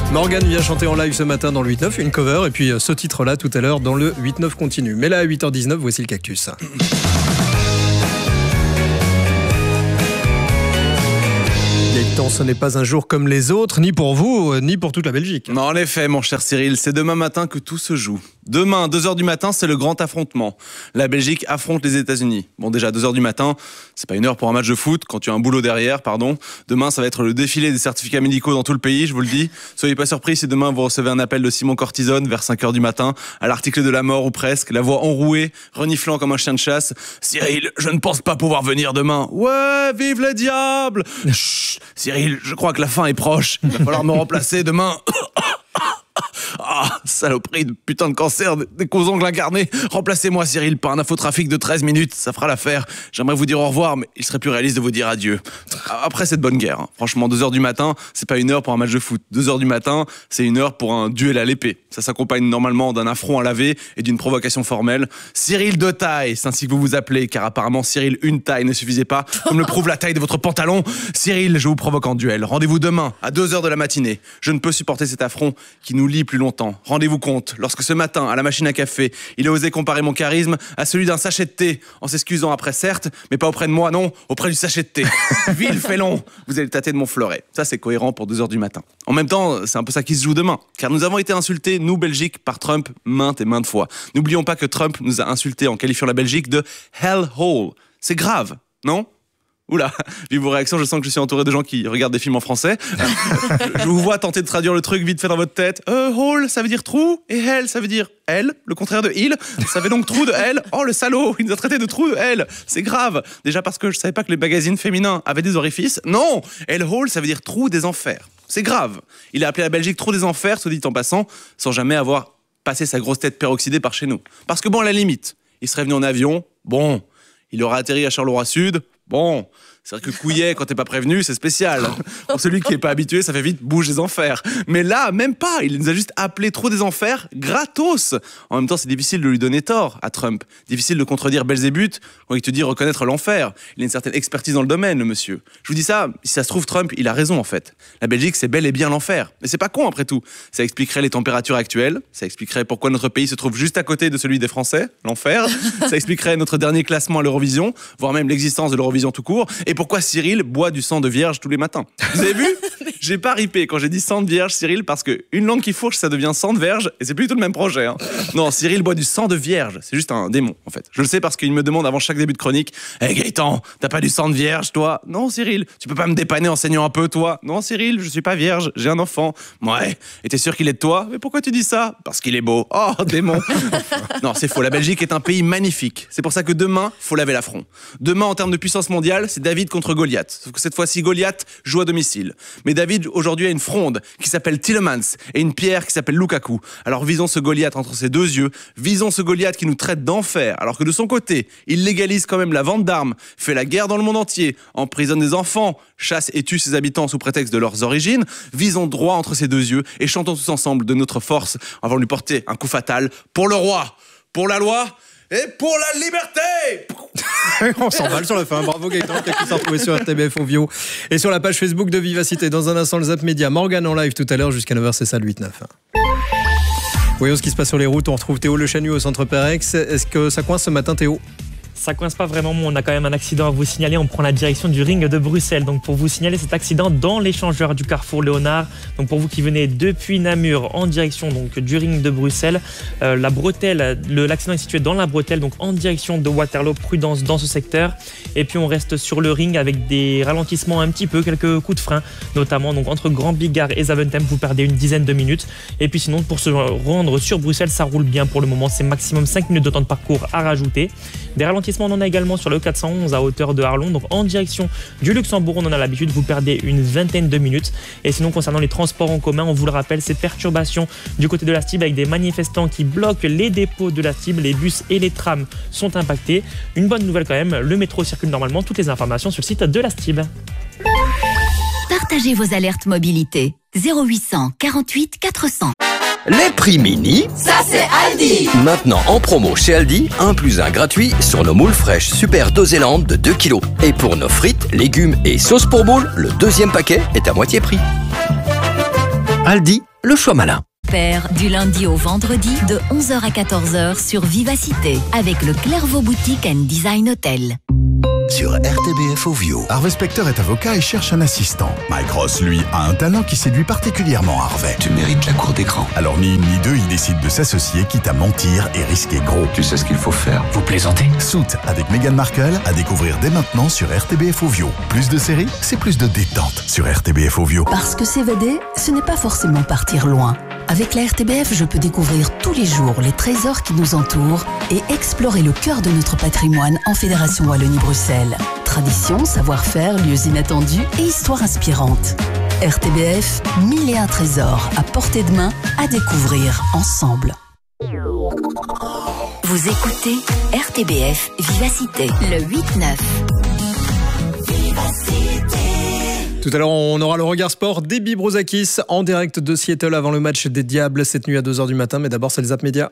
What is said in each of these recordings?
Morgane vient chanter en live ce matin dans le 8-9, une cover, et puis ce titre-là tout à l'heure dans le 8-9 continue. Mais là, à 8h19, voici le cactus. Gaëtan, ce n'est pas un jour comme les autres, ni pour vous, ni pour toute la Belgique. Non, en effet, mon cher Cyril, c'est demain matin que tout se joue. Demain, 2h du matin, c'est le grand affrontement. La Belgique affronte les États-Unis. Bon, déjà, 2h du matin, c'est pas une heure pour un match de foot, quand tu as un boulot derrière, pardon. Demain, ça va être le défilé des certificats médicaux dans tout le pays, je vous le dis. Soyez pas surpris si demain, vous recevez un appel de Simon Cortisone vers 5h du matin, à l'article de la mort ou presque, la voix enrouée, reniflant comme un chien de chasse. Cyril, je ne pense pas pouvoir venir demain. Ouais, vive les diables! Chut, Cyril, je crois que la fin est proche. Il va falloir me remplacer demain. Ah, saloperie de putain de cancer des ongles incarnés. Remplacez-moi, Cyril, par un infotrafic de 13 minutes, ça fera l'affaire. J'aimerais vous dire au revoir, mais il serait plus réaliste de vous dire adieu. Après cette bonne guerre, hein. Franchement, 2h du matin, c'est pas une heure pour un match de foot. 2h du matin, c'est une heure pour un duel à l'épée. Ça s'accompagne normalement d'un affront à laver et d'une provocation formelle. Cyril de taille, c'est ainsi que vous vous appelez, car apparemment Cyril une taille ne suffisait pas, comme le prouve la taille de votre pantalon. Cyril, je vous provoque en duel. Rendez-vous demain, à 2h de la matinée. Je ne peux supporter cet affront qui nous lie plus longtemps. Rendez-vous compte, lorsque ce matin, à la machine à café, il a osé comparer mon charisme à celui d'un sachet de thé, en s'excusant après certes, mais pas auprès de moi, non, auprès du sachet de thé. Vil félon, vous allez tâter de mon fleuret. Ça, c'est cohérent pour 2h du matin. En même temps, c'est un peu ça qui se joue demain, car nous avons été insultés, nous, Belgique, par Trump, maintes et maintes fois. N'oublions pas que Trump nous a insultés en qualifiant la Belgique de hellhole. C'est grave, non ? Oula, vu vos réactions, je sens que je suis entouré de gens qui regardent des films en français. Je vous vois tenter de traduire le truc vite fait dans votre tête. Hole, ça veut dire trou, et hell, ça veut dire elle, le contraire de il. Ça fait donc trou de elle. Oh, le salaud, il nous a traité de trou de elle. C'est grave. Déjà parce que je savais pas que les magazines féminins avaient des orifices. Non, hole, ça veut dire trou des enfers. C'est grave. Il a appelé la Belgique trou des enfers, soit dit en passant, sans jamais avoir passé sa grosse tête peroxydée par chez nous. Parce que bon, à la limite, il serait venu en avion, bon, il aurait atterri à Charleroi-Sud, bon, c'est vrai que Couillet, quand t'es pas prévenu, c'est spécial. Pour celui qui est pas habitué, ça fait vite bouge des enfers. Mais là, même pas, il nous a juste appelé trop des enfers gratos. En même temps, c'est difficile de lui donner tort à Trump. Difficile de contredire Belzébuth quand il te dit reconnaître l'enfer. Il a une certaine expertise dans le domaine, le monsieur. Je vous dis ça, si ça se trouve, Trump, il a raison en fait. La Belgique, c'est bel et bien l'enfer. Mais c'est pas con après tout. Ça expliquerait les températures actuelles, ça expliquerait pourquoi notre pays se trouve juste à côté de celui des Français, l'enfer. Ça expliquerait notre dernier classement à l'Eurovision, voire même l'existence de l'Eurovision tout court. Et pourquoi Cyril boit du sang de vierge tous les matins. Vous avez vu ? J'ai pas ripé quand j'ai dit sang de vierge, Cyril, parce que une langue qui fourche, ça devient sang de verge, et c'est plus du tout le même projet. Hein. Non, Cyril boit du sang de vierge. C'est juste un démon, en fait. Je le sais parce qu'il me demande avant chaque début de chronique « Hey Gaëtan, t'as pas du sang de vierge, toi ?»« Non, Cyril, tu peux pas me dépanner en saignant un peu, toi ?»« Non, Cyril, je suis pas vierge, j'ai un enfant. »« Ouais, et t'es sûr qu'il est de toi ?»« Mais pourquoi tu dis ça ?»« Parce qu'il est beau. » Oh, démon. Non, c'est faux. La Belgique est un pays magnifique. C'est pour ça que demain, faut laver l'affront. Demain, en termes de puissance mondiale, c'est David contre Goliath. Sauf que cette fois-ci, Goliath joue à domicile. Mais David, aujourd'hui, a une fronde qui s'appelle Tielemans et une pierre qui s'appelle Lukaku. Alors visons ce Goliath entre ses deux yeux. Visons ce Goliath qui nous traite d'enfer. Alors que de son côté, il légalise quand même la vente d'armes, fait la guerre dans le monde entier, emprisonne des enfants, chasse et tue ses habitants sous prétexte de leurs origines. Visons droit entre ses deux yeux et chantons tous ensemble de notre force avant de lui porter un coup fatal pour le roi, pour la loi et pour la liberté. On s'emballe sur la fin. Bravo Gaëtan, qui a pu s'en retrouver sur RTBF Ovio et sur la page Facebook de Vivacité. Dans un instant, le Zap Média. Morgane en live tout à l'heure jusqu'à 9h, c'est ça le 8-9. Voyons ce qui se passe sur les routes. On retrouve Théo Le Chanu au centre Perex. Est-ce que ça coince ce matin, Théo ? Ça coince pas vraiment, on a quand même un accident à vous signaler. On prend la direction du ring de Bruxelles. Donc pour vous signaler cet accident dans l'échangeur du carrefour Léonard. Donc pour vous qui venez depuis Namur en direction donc du ring de Bruxelles, la bretelle, l'accident est situé dans la bretelle, donc en direction de Waterloo. Prudence dans ce secteur. Et puis on reste sur le ring avec des ralentissements un petit peu, quelques coups de frein, notamment donc entre Grand Bigard et Zaventem, vous perdez une dizaine de minutes. Et puis sinon pour se rendre sur Bruxelles, ça roule bien pour le moment. C'est maximum 5 minutes de temps de parcours à rajouter. Des ralentissements, on en a également sur le 411 à hauteur de Arlon, donc en direction du Luxembourg, on en a l'habitude, vous perdez une vingtaine de minutes. Et sinon, concernant les transports en commun, on vous le rappelle, ces perturbations du côté de la Stib avec des manifestants qui bloquent les dépôts de la Stib, les bus et les trams sont impactés. Une bonne nouvelle quand même, le métro circule normalement, toutes les informations sur le site de la Stib. Partagez vos alertes mobilité. 0800 48 400. Les prix mini, ça c'est Aldi. Maintenant en promo chez Aldi, 1+1 gratuit sur nos moules fraîches Super Doséland de 2 kg. Et pour nos frites, légumes et sauces pour moules, le deuxième paquet est à moitié prix. Aldi, le choix malin. Père, du lundi au vendredi de 11h à 14h sur Vivacité avec le Clairvaux Boutique and Design Hotel. Sur RTBF Ovio. Harvey Specter est avocat et cherche un assistant. Mike Ross, lui, a un talent qui séduit particulièrement Harvey. Tu mérites la cour d'écran. Alors ni une ni deux, il décide de s'associer, quitte à mentir et risquer gros. Tu sais ce qu'il faut faire. Vous plaisantez? Suit avec Meghan Markle à découvrir dès maintenant sur RTBF Ovio. Plus de séries, c'est plus de détente sur RTBF Ovio. Parce que s'évader, ce n'est pas forcément partir loin. Avec la RTBF, je peux découvrir tous les jours les trésors qui nous entourent et explorer le cœur de notre patrimoine en Fédération Wallonie-Bruxelles. Tradition, savoir-faire, lieux inattendus et histoires inspirantes. RTBF, 1001 trésors à portée de main à découvrir ensemble. Vous écoutez RTBF Vivacité, le 8-9. Tout à l'heure, on aura le regard sport d'Ebi Brouzakis en direct de Seattle avant le match des Diables cette nuit à 2h du matin. Mais d'abord, c'est le Zap Média.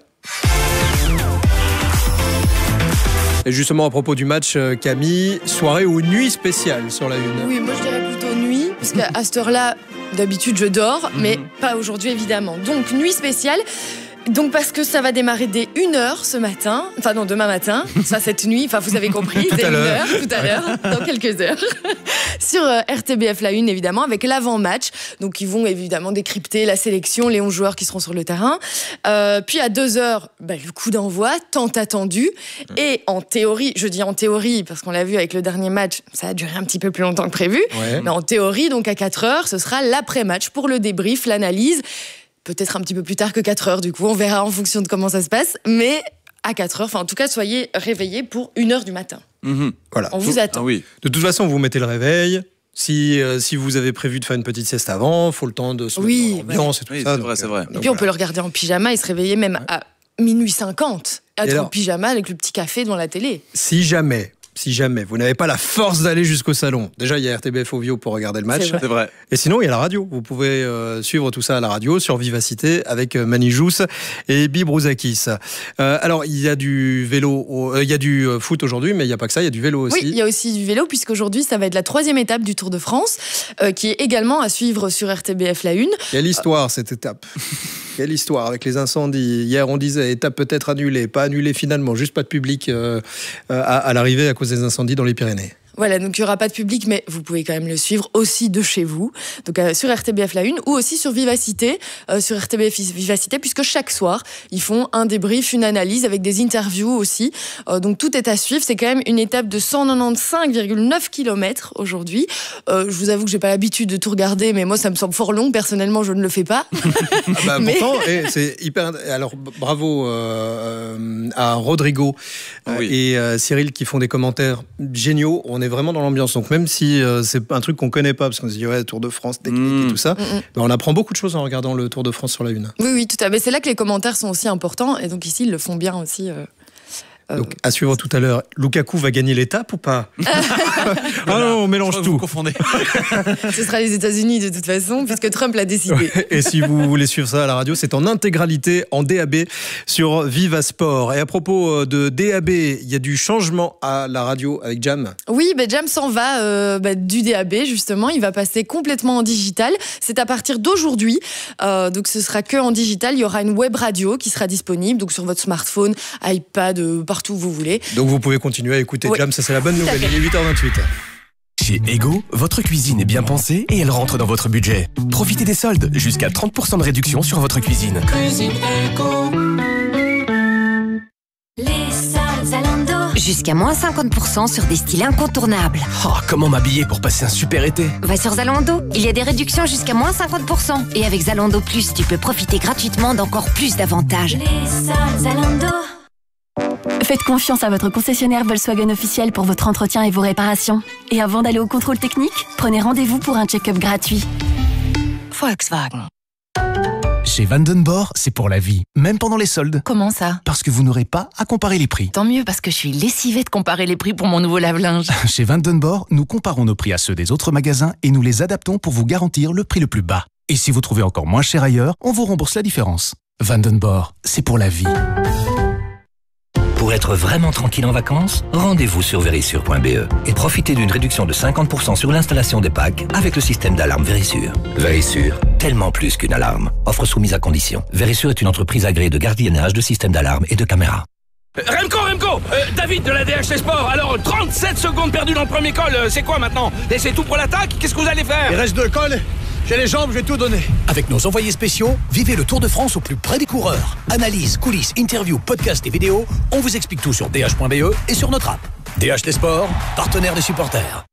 Et justement, à propos du match, Camille, soirée ou nuit spéciale sur la une? Oui, moi je dirais plutôt nuit, parce qu'à cette heure-là, d'habitude je dors, mais pas aujourd'hui évidemment. Donc nuit spéciale. Donc parce que ça va démarrer dès 1h ce matin, enfin non, demain matin, ça cette nuit, enfin vous avez compris, dès 1h, tout à l'heure, dans quelques heures, sur RTBF La Une évidemment, avec l'avant-match, donc ils vont évidemment décrypter la sélection, les 11 joueurs qui seront sur le terrain, puis à 2h, le coup d'envoi, tant attendu, et en théorie, je dis en théorie, parce qu'on l'a vu avec le dernier match, ça a duré un petit peu plus longtemps que prévu, mais en théorie, donc à 4h, ce sera l'après-match pour le débrief, l'analyse. Peut-être un petit peu plus tard que 4h, du coup, on verra en fonction de comment ça se passe. Mais à 4h, enfin en tout cas, soyez réveillés pour 1h du matin. Voilà. On vous attend. Ah oui. De toute façon, vous mettez le réveil. Si vous avez prévu de faire une petite sieste avant, il faut le temps de se mettre dans l'ambiance et tout ça. C'est vrai. Et puis on peut le regarder en pyjama et se réveiller même à minuit 50. Être en pyjama avec le petit café devant la télé. Si jamais vous n'avez pas la force d'aller jusqu'au salon, déjà il y a RTBF Ovio pour regarder le match. C'est vrai. Et sinon il y a la radio. Vous pouvez suivre tout ça à la radio sur Vivacité avec Mani Jousse et Ebi Brouzakis. Alors il y a du vélo, il y a du foot aujourd'hui, mais il n'y a pas que ça, il y a du vélo aussi. Oui, il y a aussi du vélo puisqu'aujourd'hui ça va être la 3e étape du Tour de France qui est également à suivre sur RTBF La Une. Quelle histoire cette étape. Quelle histoire avec les incendies. Hier on disait étape peut-être annulée, pas annulée finalement, juste pas de public à l'arrivée à cause des incendies dans les Pyrénées. Voilà, donc il n'y aura pas de public, mais vous pouvez quand même le suivre aussi de chez vous. Donc sur RTBF La Une ou aussi sur Vivacité, sur RTBF Vivacité, puisque chaque soir, ils font un débrief, une analyse avec des interviews aussi. Donc tout est à suivre. C'est quand même une étape de 195,9 km aujourd'hui. Je vous avoue que j'ai pas l'habitude de tout regarder, mais moi ça me semble fort long. Personnellement, je ne le fais pas. Pourtant, c'est hyper. Alors bravo à Rodrigo et Cyril qui font des commentaires géniaux. On est vraiment dans l'ambiance. Donc même si c'est un truc qu'on connaît pas, parce qu'on se dit Tour de France, technique et tout ça, on apprend beaucoup de choses en regardant le Tour de France sur la Une. Oui, tout à fait. C'est là que les commentaires sont aussi importants. Et donc ici, ils le font bien aussi. Donc à suivre tout à l'heure. Lukaku va gagner l'étape ou pas? Non, on mélange tout. Vous confondez. Ce sera les États-Unis de toute façon, puisque Trump l'a décidé. Et si vous voulez suivre ça à la radio, c'est en intégralité en DAB sur Viva Sport. Et à propos de DAB, il y a du changement à la radio avec Jam. Oui, Jam s'en va du DAB justement. Il va passer complètement en digital. C'est à partir d'aujourd'hui. Donc ce sera que en digital. Il y aura une web radio qui sera disponible, donc sur votre smartphone, iPad, partout où vous voulez. Donc vous pouvez continuer à écouter Jam, ça c'est la bonne nouvelle. Il est 8h28. Chez Ego, votre cuisine est bien pensée et elle rentre dans votre budget. Profitez des soldes, jusqu'à 30% de réduction sur votre cuisine. Cuisine Ego. Les soldes Zalando. Jusqu'à moins 50% sur des styles incontournables. Oh, comment m'habiller pour passer un super été? Va sur Zalando, il y a des réductions jusqu'à moins 50%. Et avec Zalando Plus, tu peux profiter gratuitement d'encore plus d'avantages. Les soldes Zalando. Faites confiance à votre concessionnaire Volkswagen officiel pour votre entretien et vos réparations. Et avant d'aller au contrôle technique, prenez rendez-vous pour un check-up gratuit. Volkswagen. Chez Vandenborg, c'est pour la vie, même pendant les soldes. Comment ça? Parce que vous n'aurez pas à comparer les prix. Tant mieux, parce que je suis lessivée de comparer les prix pour mon nouveau lave-linge. Chez Vandenborg, nous comparons nos prix à ceux des autres magasins et nous les adaptons pour vous garantir le prix le plus bas. Et si vous trouvez encore moins cher ailleurs, on vous rembourse la différence. Vandenborg, c'est pour la vie. Pour être vraiment tranquille en vacances, rendez-vous sur verisure.be et profitez d'une réduction de 50% sur l'installation des packs avec le système d'alarme Verisure. Verisure, tellement plus qu'une alarme. Offre soumise à condition. Verisure est une entreprise agréée de gardiennage, de systèmes d'alarme et de caméras. Remco, David de la DHT Sport. Alors, 37 secondes perdues dans le premier col, c'est quoi maintenant? Et c'est tout pour l'attaque? Qu'est-ce que vous allez faire? Il reste 2 cols. J'ai les jambes, je vais tout donner. Avec nos envoyés spéciaux, vivez le Tour de France au plus près des coureurs. Analyse, coulisses, interviews, podcasts et vidéos, on vous explique tout sur dh.be et sur notre app. DHT Sport, partenaire des supporters.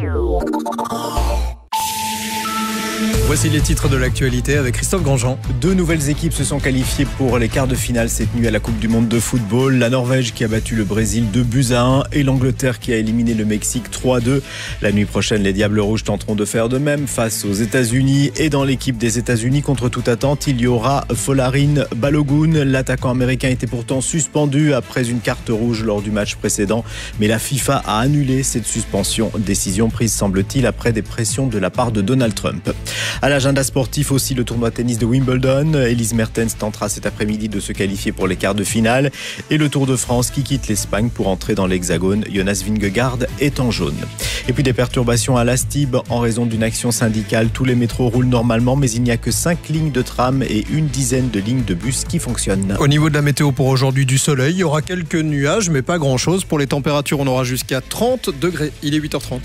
Voici les titres de l'actualité avec Christophe Grandjean. 2 nouvelles équipes se sont qualifiées pour les quarts de finale cette nuit à la Coupe du Monde de football. La Norvège qui a battu le Brésil 2-1 et l'Angleterre qui a éliminé le Mexique 3-2. La nuit prochaine, les Diables Rouges tenteront de faire de même face aux États-Unis. Et dans l'équipe des États-Unis, contre toute attente, il y aura Folarin Balogun. L'attaquant américain était pourtant suspendu après une carte rouge lors du match précédent. Mais la FIFA a annulé cette suspension. Décision prise, semble-t-il, après des pressions de la part de Donald Trump. À l'agenda sportif aussi, le tournoi tennis de Wimbledon. Elise Mertens tentera cet après-midi de se qualifier pour les quarts de finale. Et le Tour de France qui quitte l'Espagne pour entrer dans l'Hexagone. Jonas Vingegaard est en jaune. Et puis des perturbations à l'Astib en raison d'une action syndicale. Tous les métros roulent normalement, mais il n'y a que 5 lignes de tram et une dizaine de lignes de bus qui fonctionnent. Au niveau de la météo pour aujourd'hui, du soleil. Il y aura quelques nuages, mais pas grand-chose. Pour les températures, on aura jusqu'à 30 degrés. Il est 8h30.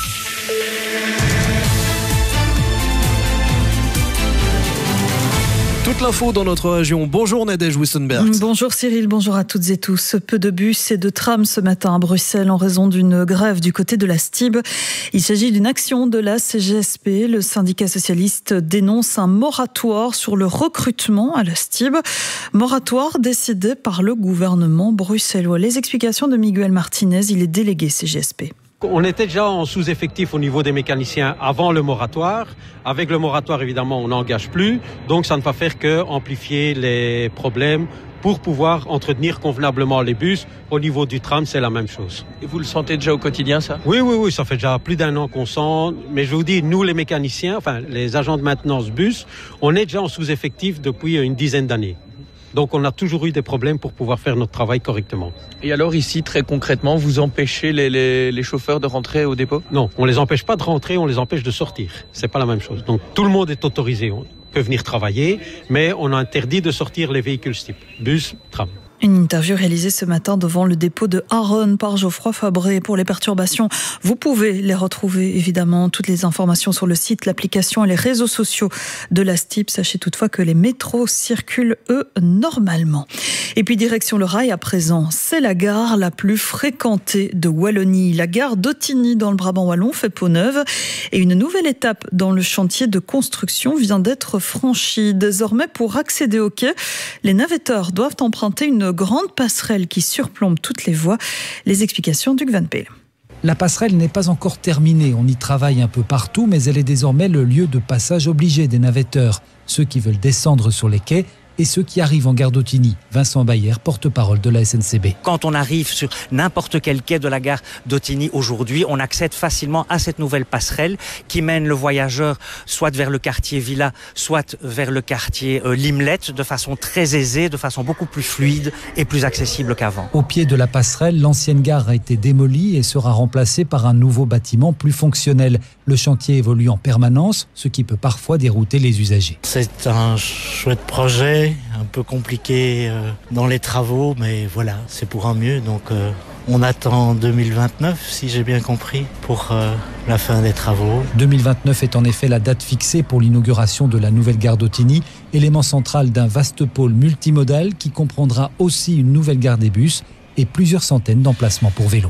Toute l'info dans notre région. Bonjour Nadège Wissenberg. Bonjour Cyril, bonjour à toutes et tous. Peu de bus et de trams ce matin à Bruxelles en raison d'une grève du côté de la STIB. Il s'agit d'une action de la CGSP. Le syndicat socialiste dénonce un moratoire sur le recrutement à la STIB. Moratoire décidé par le gouvernement bruxellois. Les explications de Miguel Martinez, il est délégué CGSP. On était déjà en sous-effectif au niveau des mécaniciens avant le moratoire. Avec le moratoire, évidemment, on n'engage plus. Donc, ça ne va faire qu'amplifier les problèmes pour pouvoir entretenir convenablement les bus. Au niveau du tram, c'est la même chose. Et vous le sentez déjà au quotidien, ça? Oui, ça fait déjà plus d'1 an qu'on sent. Mais je vous dis, nous, les mécaniciens, enfin, les agents de maintenance bus, on est déjà en sous-effectif depuis une dizaine d'années. Donc on a toujours eu des problèmes pour pouvoir faire notre travail correctement. Et alors ici, très concrètement, vous empêchez les chauffeurs de rentrer au dépôt? Non, on les empêche pas de rentrer, on les empêche de sortir. C'est pas la même chose. Donc tout le monde est autorisé, on peut venir travailler, mais on a interdit de sortir les véhicules type bus, tram. Une interview réalisée ce matin devant le dépôt de Aron par Geoffroy Fabré. Pour les perturbations, vous pouvez les retrouver évidemment. Toutes les informations sur le site, l'application et les réseaux sociaux de la STIB. Sachez toutefois que les métros circulent, eux, normalement. Et puis direction le rail à présent. C'est la gare la plus fréquentée de Wallonie. La gare d'Ottignies dans le Brabant wallon fait peau neuve. Et une nouvelle étape dans le chantier de construction vient d'être franchie. Désormais, pour accéder au quai, les navetteurs doivent emprunter une grande passerelle qui surplombe toutes les voies. Les explications d'Hugues Van Peel. La passerelle n'est pas encore terminée. On y travaille un peu partout, mais elle est désormais le lieu de passage obligé des navetteurs. Ceux qui veulent descendre sur les quais et ceux qui arrivent en gare d'Ottignies. Vincent Bayer, porte-parole de la SNCB. Quand on arrive sur n'importe quel quai de la gare d'Ottignies aujourd'hui, on accède facilement à cette nouvelle passerelle qui mène le voyageur soit vers le quartier Villa, soit vers le quartier Limlet, de façon très aisée, de façon beaucoup plus fluide et plus accessible qu'avant. Au pied de la passerelle, l'ancienne gare a été démolie et sera remplacée par un nouveau bâtiment plus fonctionnel. Le chantier évolue en permanence, ce qui peut parfois dérouter les usagers. C'est un chouette projet, un peu compliqué dans les travaux, mais voilà, c'est pour un mieux. Donc on attend 2029, si j'ai bien compris, pour la fin des travaux. 2029 est en effet la date fixée pour l'inauguration de la nouvelle gare d'Ottignies, élément central d'un vaste pôle multimodal qui comprendra aussi une nouvelle gare des bus et plusieurs centaines d'emplacements pour vélos.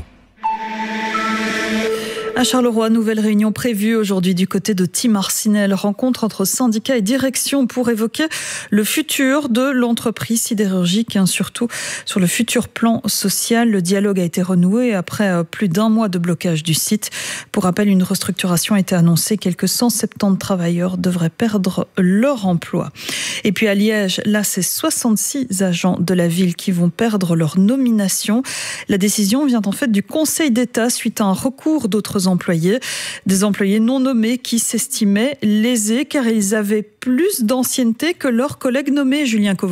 À Charleroi, nouvelle réunion prévue aujourd'hui du côté de Tim Arsinel. Rencontre entre syndicats et direction pour évoquer le futur de l'entreprise sidérurgique, surtout sur le futur plan social. Le dialogue a été renoué après plus d'1 mois de blocage du site. Pour rappel, une restructuration a été annoncée. Quelques 170 travailleurs devraient perdre leur emploi. Et puis à Liège, là, c'est 66 agents de la ville qui vont perdre leur nomination. La décision vient en fait du Conseil d'État suite à un recours d'autres employés. Des employés non nommés qui s'estimaient lésés car ils avaient plus d'ancienneté que leurs collègues nommés, Julien Covolo.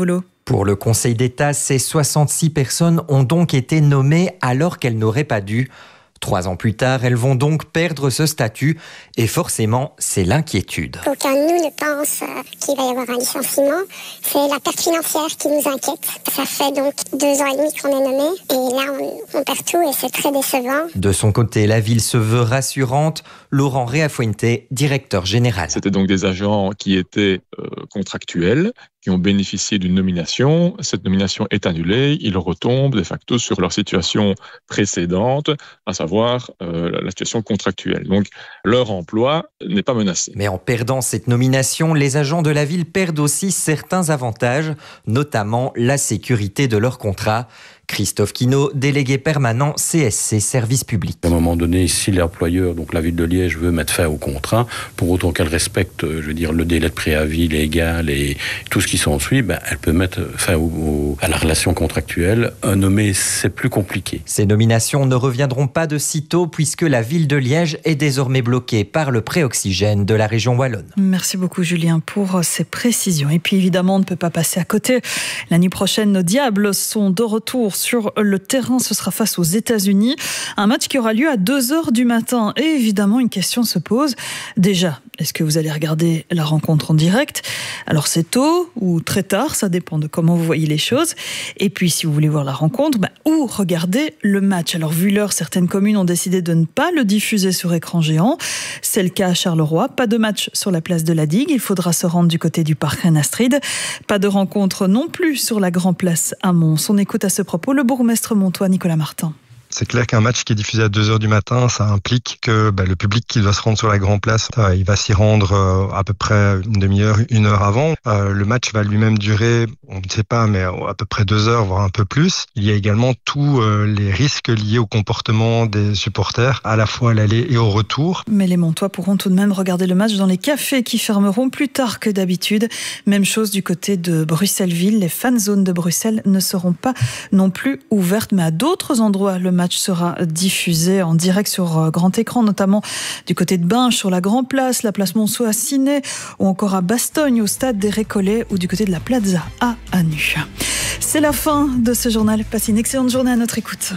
Pour le Conseil d'État, ces 66 personnes ont donc été nommées alors qu'elles n'auraient pas dû. 3 ans plus tard, elles vont donc perdre ce statut et forcément, c'est l'inquiétude. Aucun de nous ne pense qu'il va y avoir un licenciement. C'est la perte financière qui nous inquiète. Ça fait donc 2 ans et demi qu'on est nommé et là, on perd tout et c'est très décevant. De son côté, la ville se veut rassurante. Laurent Reafuente, directeur général. C'était donc des agents qui étaient contractuels, qui ont bénéficié d'une nomination. Cette nomination est annulée. Ils retombent de facto sur leur situation précédente, à savoir la situation contractuelle. Donc, leur emploi n'est pas menacé. Mais en perdant cette nomination, les agents de la ville perdent aussi certains avantages, notamment la sécurité de leur contrat. Christophe Quinault, délégué permanent CSC Service Public. À un moment donné, si l'employeur, donc la ville de Liège, veut mettre fin au contrat, pour autant qu'elle respecte, le délai de préavis légal et tout ce qui s'ensuit, elle peut mettre fin à la relation contractuelle. Un nommé, c'est plus compliqué. Ces nominations ne reviendront pas de sitôt puisque la ville de Liège est désormais bloquée par le préoxygène de la région wallonne. Merci beaucoup Julien pour ces précisions. Et puis évidemment, on ne peut pas passer à côté. La nuit prochaine, nos Diables sont de retour sur le terrain. Ce sera face aux États-Unis. Un match qui aura lieu à 2h du matin. Et évidemment, une question se pose. Déjà, est-ce que vous allez regarder la rencontre en direct ? Alors c'est tôt ou très tard, ça dépend de comment vous voyez les choses. Et puis si vous voulez voir la rencontre, où regarder le match ? Alors vu l'heure, certaines communes ont décidé de ne pas le diffuser sur écran géant. C'est le cas à Charleroi. Pas de match sur la place de la Digue. Il faudra se rendre du côté du parc Reine-Astrid. Pas de rencontre non plus sur la Grand Place à Mons. On écoute à ce propos le bourgmestre montois Nicolas Martin. C'est clair qu'un match qui est diffusé à 2h du matin, ça implique que le public qui doit se rendre sur la Grand Place, il va s'y rendre à peu près une demi-heure, 1 heure avant. Le match va lui-même durer, on ne sait pas, mais à peu près 2 heures, voire un peu plus. Il y a également tous les risques liés au comportement des supporters, à la fois à l'aller et au retour. Mais les Montois pourront tout de même regarder le match dans les cafés qui fermeront plus tard que d'habitude. Même chose du côté de Bruxelles-Ville. Les fan zones de Bruxelles ne seront pas non plus ouvertes, mais à d'autres endroits, le match sera diffusé en direct sur grand écran, notamment du côté de Binche, sur la Grand Place, la place Monceau à Ciney, ou encore à Bastogne, au stade des Récollets, ou du côté de la Plaza à Anu. C'est la fin de ce journal. Passez une excellente journée à notre écoute.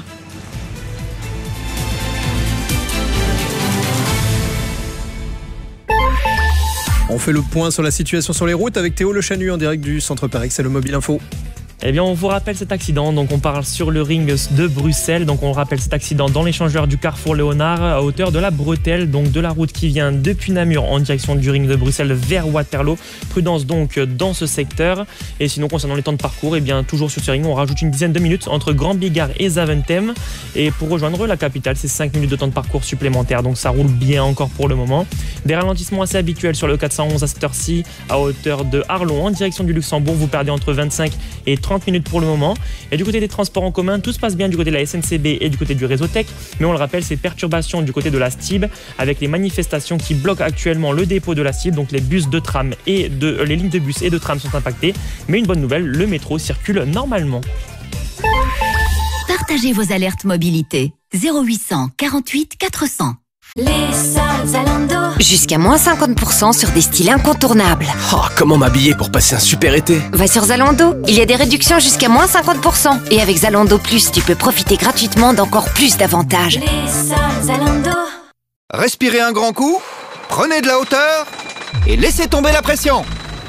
On fait le point sur la situation sur les routes avec Théo Le Chanu en direct du Centre Parex, c'est le Mobile Info. Eh bien, on vous rappelle cet accident. Donc, on parle sur le ring de Bruxelles. Donc, on rappelle cet accident dans l'échangeur du Carrefour Léonard à hauteur de la Bretelle, donc de la route qui vient depuis Namur en direction du ring de Bruxelles vers Waterloo. Prudence donc dans ce secteur. Et sinon, concernant les temps de parcours, eh bien, toujours sur ce ring, on rajoute une dizaine de minutes entre Grand Bigard et Zaventem. Et pour rejoindre la capitale, c'est 5 minutes de temps de parcours supplémentaires. Donc, ça roule bien encore pour le moment. Des ralentissements assez habituels sur le 411 à cette heure-ci à hauteur de Arlon en direction du Luxembourg. Vous perdez entre 25 et 30 minutes pour le moment. Et du côté des transports en commun, tout se passe bien du côté de la SNCB et du côté du réseau Tech. Mais on le rappelle, c'est perturbations du côté de la STIB avec les manifestations qui bloquent actuellement le dépôt de la STIB. Donc les bus de tram et les lignes de bus et de tram sont impactées. Mais une bonne nouvelle, le métro circule normalement. Partagez vos alertes mobilité. 0800 48 400. Les soldes Zalando. Jusqu'à moins 50% sur des styles incontournables. Oh, comment m'habiller pour passer un super été ? Va sur Zalando, il y a des réductions jusqu'à moins 50%. Et avec Zalando Plus, tu peux profiter gratuitement d'encore plus d'avantages. Les soldes Zalando. Respirez un grand coup, prenez de la hauteur et laissez tomber la pression.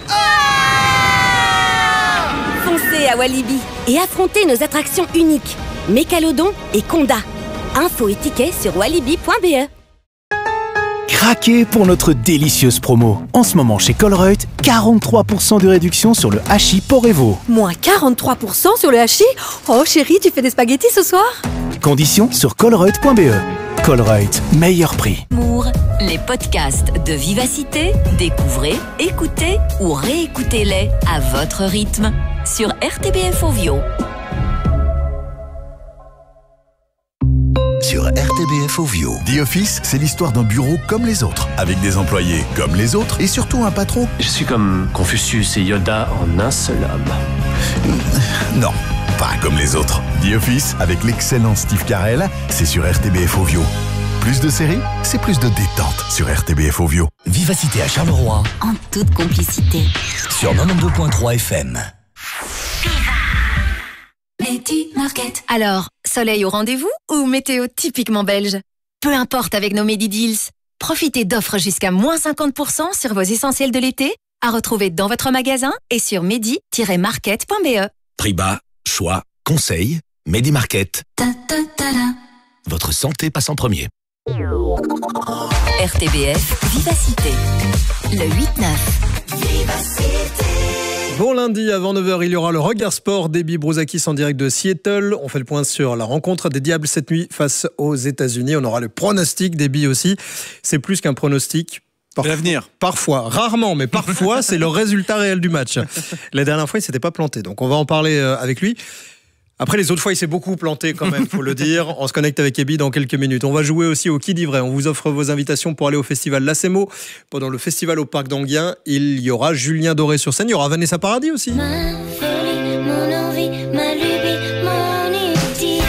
Foncez à Walibi et affrontez nos attractions uniques, Mécalodon et Conda. Infos et tickets sur walibi.be. Craquez pour notre délicieuse promo. En ce moment chez Colruyt, 43% de réduction sur le hachis Porevo. Moins 43% sur le hachis ? Oh chérie, tu fais des spaghettis ce soir ? Conditions sur colruyt.be. Colruyt, meilleur prix. Les podcasts de Vivacité, découvrez, écoutez ou réécoutez-les à votre rythme sur RTBF Ovio. Sur RTBF Ovio. The Office, c'est l'histoire d'un bureau comme les autres, avec des employés comme les autres et surtout un patron. Je suis comme Confucius et Yoda en un seul homme. Non, pas comme les autres. The Office, avec l'excellent Steve Carell, c'est sur RTBF Ovio. Plus de séries, c'est plus de détente sur RTBF Ovio. Vivacité à Charleroi, En toute complicité. sur 92.3 FM. Medi Market. Alors, soleil au rendez-vous ou météo typiquement belge? Peu importe avec nos Medi Deals. Profitez d'offres jusqu'à moins 50% sur vos essentiels de l'été, à retrouver dans votre magasin et sur medi-market.be. Prix bas, choix, conseils, Medi Market. Votre santé passe en premier. RTBF Vivacité. Le 8-9. Bon lundi, avant 9h, il y aura le Regard Sport d'Ebi Brouzakis en direct de Seattle. On fait le point sur la rencontre des Diables cette nuit face aux États-Unis. On aura le pronostic d'Ebi aussi. C'est plus qu'un pronostic. L'avenir. Parfois, rarement, mais parfois, c'est le résultat réel du match. La dernière fois, il ne s'était pas planté. Donc, on va en parler avec lui. Après, les autres fois, il s'est beaucoup planté quand même, faut le dire. On se connecte avec Ebi dans quelques minutes. On va jouer aussi au Qui dit vrai. On vous offre vos invitations pour aller au festival Lacemo. Pendant le festival au Parc d'Anguien, il y aura Julien Doré sur scène. Il y aura Vanessa Paradis aussi. Ma folie, mon envie, ma lubie, mon idylle.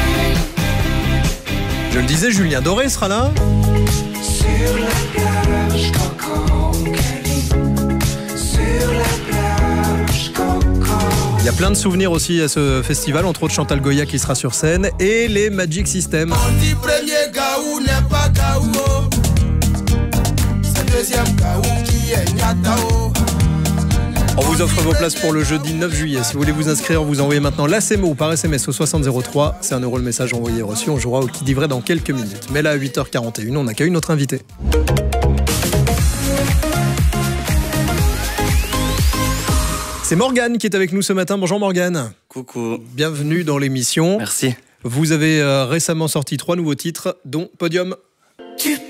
Je le disais, Julien Doré sera là. Sur la plage, coco, sur la plage, coco. Il y a plein de souvenirs aussi à ce festival, entre autres Chantal Goya qui sera sur scène et les Magic System. On dit premier gaou n'est pas gaou. C'est deuxième gaou qui est nyatao. On vous offre vos places pour le jeudi 9 juillet. Si vous voulez vous inscrire, vous envoyez maintenant l'ACMO par SMS au 6003. C'est 1 € le message envoyé et reçu. On jouera au Qui dit vrai dans quelques minutes. Mais là, à 8h41, on accueille notre invité. C'est Morgane qui est avec nous ce matin. Bonjour Morgane. Coucou. Bienvenue dans l'émission. Merci. Vous avez récemment sorti 3 nouveaux titres, dont Podium. Tu